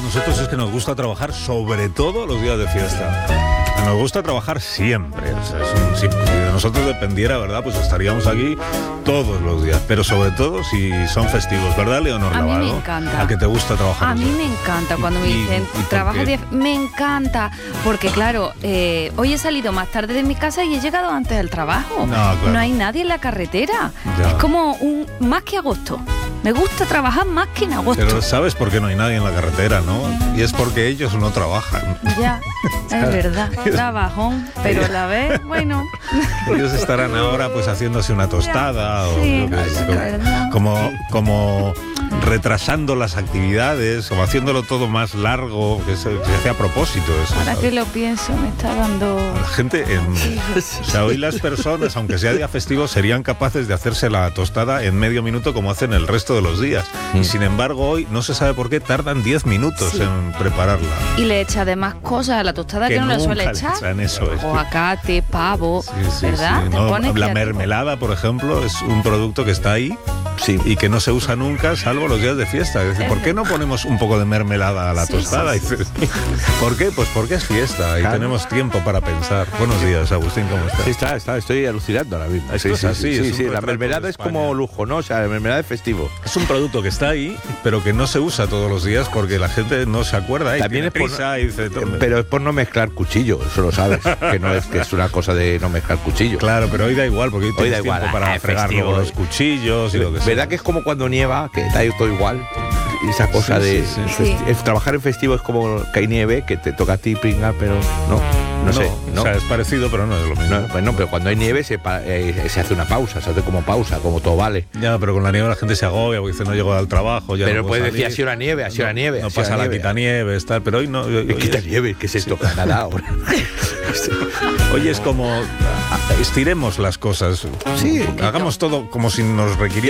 nosotros es que nos gusta trabajar sobre todo los días de fiesta. Nos gusta trabajar siempre. O sea, si de nosotros dependiera, ¿verdad? Pues estaríamos aquí todos los días. Pero sobre todo si son festivos, ¿verdad, Leonor Lavado? A mí me encanta. ¿A que te gusta trabajar? A mí me encanta cuando me dicen, trabaja bien. Me encanta. Porque claro, hoy he salido más tarde de mi casa y he llegado antes del trabajo. No, claro. No hay nadie en la carretera. Ya. Es como más que agosto. Me gusta trabajar más que en agosto. Pero ¿sabes por qué no hay nadie en la carretera, no? Y es porque ellos no trabajan. Ya, es verdad. Trabajón, pero a la vez, bueno. Ellos estarán ahora pues haciéndose una tostada o sí, yo qué sé, verdad. como retrasando las actividades, como haciéndolo todo más largo, que se hace a propósito eso. Ahora ¿sabes? que lo pienso, me está dando... La gente, o sea, hoy las personas, aunque sea día festivo, serían capaces de hacerse la tostada en medio minuto como hacen el resto de los días. Y sin embargo hoy, no se sabe por qué, tardan 10 minutos en prepararla. Y le echa además cosas a la tostada que no le suele echar. Eso es. Aguacate, pavo, Sí, ¿verdad? sí. Te No, pones la creativo. mermelada, por ejemplo, es un producto que está ahí y que no se usa nunca, salvo los días de fiesta. Es decir, ¿por qué no ponemos un poco de mermelada a la tostada? Sí. Dices, ¿por qué? Pues porque es fiesta y tenemos tiempo para pensar. Buenos días, Agustín, ¿cómo estás? Sí, estoy alucinando ahora mismo. Es cosa así, es un Sí, la retrato mermelada de es España. como lujo, ¿no? O sea, la mermelada es festivo. Es un producto que está ahí, pero que no se usa todos los días porque la gente no se acuerda y También tiene es por- prisa y dice... Pero es por no mezclar cuchillo, eso lo sabes. que es una cosa de no mezclar cuchillo. Claro, pero hoy da igual, porque hoy Hoy tienes da igual, tiempo para es fregar festivo. luego los cuchillos y lo que sea. ¿Verdad que es como cuando nieva, que da todo igual? Y esa cosa Sí, de... sí, sí. Trabajar en festivo es como que hay nieve, que te toca a ti pringar, pero no sé. O sea, es parecido, pero no es lo mismo. No, pues no, pero cuando hay nieve se hace una pausa, se hace como pausa, como todo vale. Ya, pero con la nieve la gente se agobia porque dice no llego al trabajo, ya Pero no puedo puedes decir, salir. ha sido la nieve, ha sido la nieve. No ha sido pasa la nieve. quitanieves, tal, pero hoy no. Hoy Quita nieve, ¿qué es esto? Nada ahora. hoy es como estiremos las cosas. Sí. Hagamos todo como si nos requiriera